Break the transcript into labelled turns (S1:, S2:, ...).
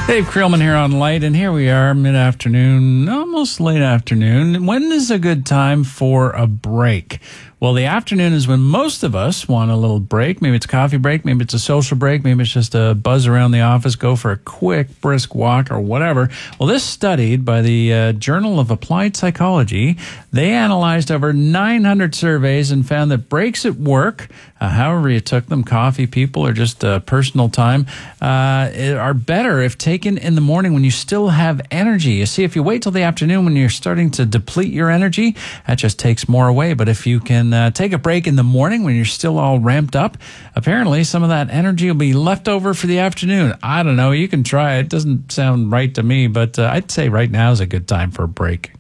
S1: Dave Creelman here on Light, and here we are, mid-afternoon, almost late afternoon. When is a good time for a break? Well, the afternoon is when most of us want a little break. Maybe it's a coffee break, maybe it's a social break, maybe it's just a buzz around the office, go for a quick, brisk walk or whatever. Well, this studied by the Journal of Applied Psychology, they analyzed over 900 surveys and found that breaks at work, however you took them, coffee, people, or just personal time, are better if taken in the morning when you still have energy. You see, if you wait till the afternoon when you're starting to deplete your energy, that just takes more away. But if you can take a break in the morning when you're still all ramped up, apparently some of that energy will be left over for the afternoon. I don't know. You can try it. It doesn't sound right to me, but I'd say right now is a good time for a break.